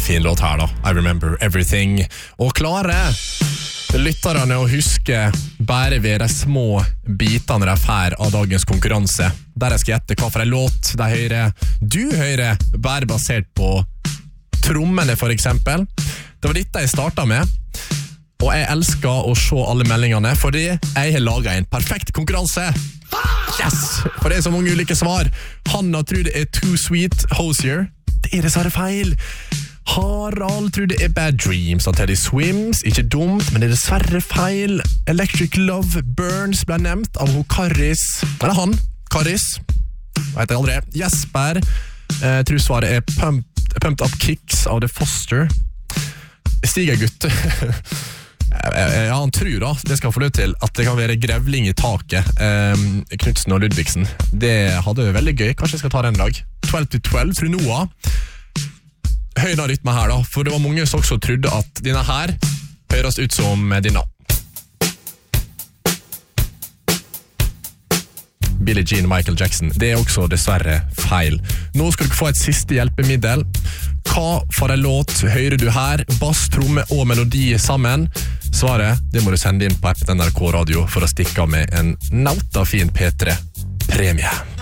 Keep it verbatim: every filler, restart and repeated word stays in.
fin låt her da, I Remember Everything. Og klare lytterne å huske bare ved de små bitene de får av dagens konkurranse. Der jeg skal gjette hva for en låt de hører, du hører, bare basert på trommene for eksempel. Det var dette jeg startet med. Og jeg elsker å se alle meldingene, fordi jeg har laget en perfekt konkurranse. Yes! For det er så mange ulike svar. Hanna tror det er Too Sweet Hosier. Det er dessverre feil. Harald tror det er Bad Dreams av Teddy Swims. Ikke dumt, men det er dessverre feil. Electric Love Burns ble nevnt av hun Karis. Eller han, Karis. Vet jeg aldri. Jesper eh, tror svaret er Pumped, Pumped Up Kicks av The Foster. Stiger gutte. Ja, han tror da, det skal få løp til at det kan være grevling i taket. eh, Knudsen og Ludvigsen. Det hadde veldig gøy, kanskje jeg skal ta den en dag. tolv til tolv, tror Noah. Høyna rytme her da, for det var mange som også trodde at denne her høres ut som denne. Billie Jean, Michael Jackson. Det er også dessverre feil. Nå skal du få et siste hjelpemiddel. Hva for en låt hører du her? Bass, tromme og melodi sammen? Svaret, det må du sende inn på appen N R K Radio for å stikke av med en nauta fin P tre premie.